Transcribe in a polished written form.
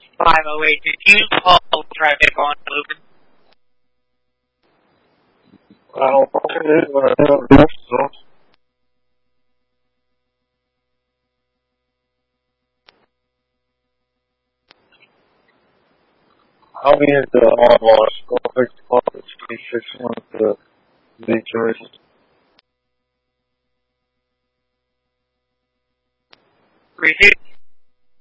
508. Did you call traffic on moving? Well, it is what I have so. I'll be at the Ottawa School Fix Club at 361 at the Choice. Receive.